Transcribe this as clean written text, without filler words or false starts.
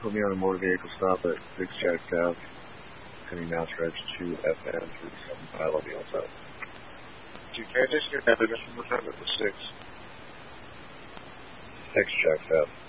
put me on a motor vehicle stop at 6 Jack Ave, heading now stretch to FM 375. I'll be on top. You can't just get that just from the time it was 6. 6 Jack Ave.